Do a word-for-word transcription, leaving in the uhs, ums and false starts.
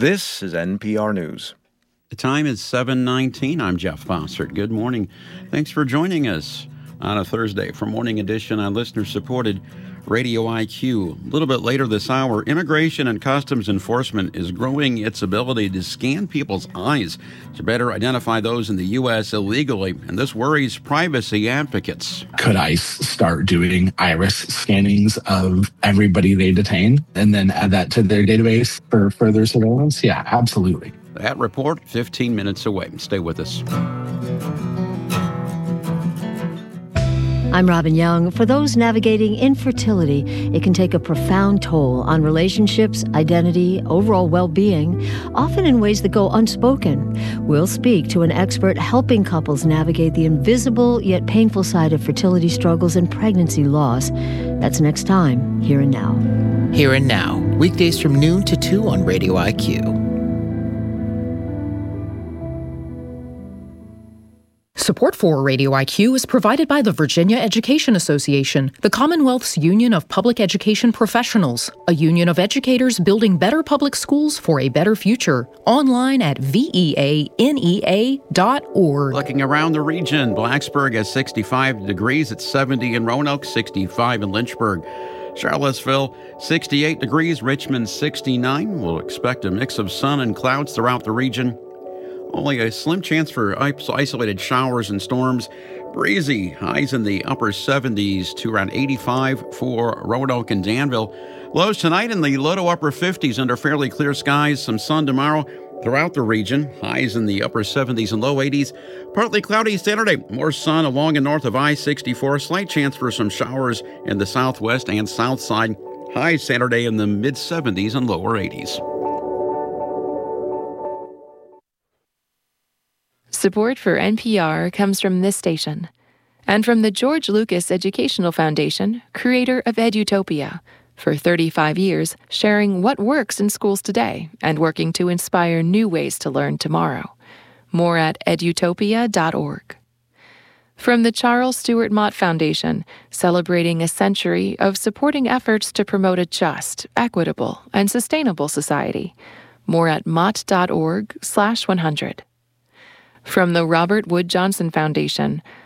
This is N P R News. The time is seven nineteen. I'm Jeff Fossert. Good morning. Thanks for joining us on a Thursday for Morning Edition on listener-supported Radio I Q. A little bit later this hour, Immigration and Customs Enforcement is growing its ability to scan people's eyes to better identify those in the U S illegally, and this worries privacy advocates. Could ICE start doing iris scannings of everybody they detain and then add that to their database for further surveillance? Yeah, absolutely. That report, fifteen minutes away. Stay with us. I'm Robin Young. For those navigating infertility, it can take a profound toll on relationships, identity, overall well-being, often in ways that go unspoken. We'll speak to an expert helping couples navigate the invisible yet painful side of fertility struggles and pregnancy loss. That's next time, Here and Now. Here and Now, weekdays from noon to two on Radio I Q. Support for Radio I Q is provided by the Virginia Education Association, the Commonwealth's Union of Public Education Professionals, a union of educators building better public schools for a better future. Online at V E A N E A dot org. Looking around the region, Blacksburg has sixty-five degrees, it's seventy in Roanoke, sixty-five in Lynchburg. Charlottesville, sixty-eight degrees, Richmond, sixty-nine. We'll expect a mix of sun and clouds throughout the region. Only a slim chance for isolated showers and storms. Breezy, highs in the upper seventies to around eighty-five for Roanoke and Danville. Lows tonight in the low to upper fifties under fairly clear skies. Some sun tomorrow throughout the region. Highs in the upper seventies and low eighties. Partly cloudy Saturday. More sun along and north of I sixty-four. Slight chance for some showers in the southwest and south side. Highs Saturday in the mid seventies and lower eighties. Support for N P R comes from this station and from the George Lucas Educational Foundation, creator of Edutopia, for thirty-five years sharing what works in schools today and working to inspire new ways to learn tomorrow. More at edutopia dot org. From the Charles Stewart Mott Foundation, celebrating a century of supporting efforts to promote a just, equitable, and sustainable society. More at mott dot org slash one hundred. From the Robert Wood Johnson Foundation,